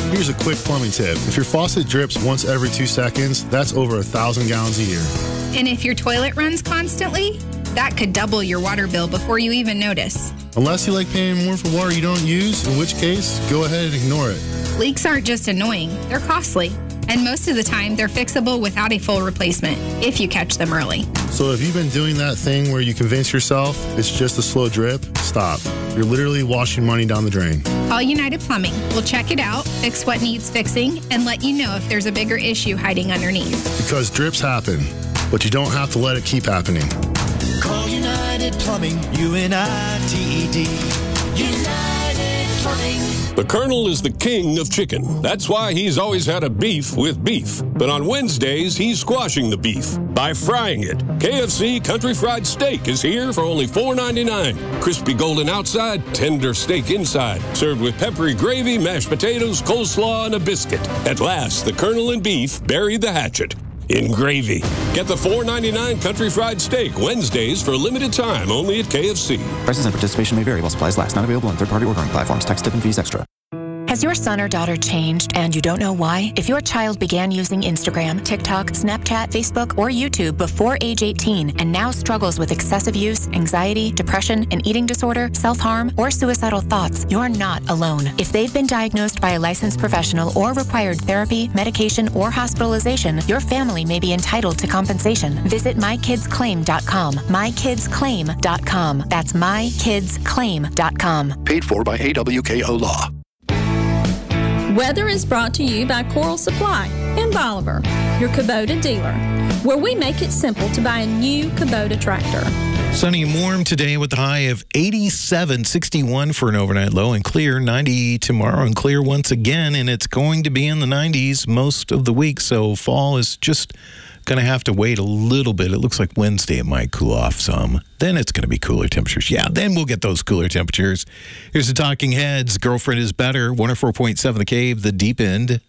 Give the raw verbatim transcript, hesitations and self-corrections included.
Here's a quick plumbing tip. If your faucet drips once every two seconds, that's over a thousand gallons a year. And if your toilet runs constantly, that could double your water bill before you even notice. Unless you like paying more for water you don't use, in which case, go ahead and ignore it. Leaks aren't just annoying, they're costly. And most of the time, they're fixable without a full replacement, if you catch them early. So if you've been doing that thing where you convince yourself it's just a slow drip, stop. You're literally washing money down the drain. Call United Plumbing. We'll check it out, fix what needs fixing, and let you know if there's a bigger issue hiding underneath. Because drips happen, but you don't have to let it keep happening. Call United Plumbing, U N I T E D. United Plumbing. The Colonel is the king of chicken. That's why he's always had a beef with beef. But on Wednesdays, he's squashing the beef by frying it. K F C Country Fried Steak is here for only four ninety-nine. Crispy golden outside, tender steak inside. Served with peppery gravy, mashed potatoes, coleslaw, and a biscuit. At last, the Colonel and beef buried the hatchet in gravy. Get the four ninety-nine Country Fried Steak Wednesdays for a limited time only at K F C. Prices and participation may vary while supplies last. Not available on third-party ordering platforms. Tax, tip, and fees extra. Has your son or daughter changed and you don't know why? If your child began using Instagram, TikTok, Snapchat, Facebook, or YouTube before age eighteen and now struggles with excessive use, anxiety, depression, an eating disorder, self-harm, or suicidal thoughts, you're not alone. If they've been diagnosed by a licensed professional or required therapy, medication, or hospitalization, your family may be entitled to compensation. Visit my kids claim dot com. my kids claim dot com. That's my kids claim dot com. Paid for by A W K O Law. Weather is brought to you by Coral Supply in Bolivar, your Kubota dealer, where we make it simple to buy a new Kubota tractor. Sunny and warm today with a high of eighty-seven, sixty-one for an overnight low, and clear ninety tomorrow, and clear once again, and it's going to be in the nineties most of the week, so fall is just going to have to wait a little bit. It looks like Wednesday it might cool off some. Then it's going to be cooler temperatures. Yeah, then we'll get those cooler temperatures. Here's the Talking Heads. Girlfriend is Better. one oh four point seven The Cave, The Deep End.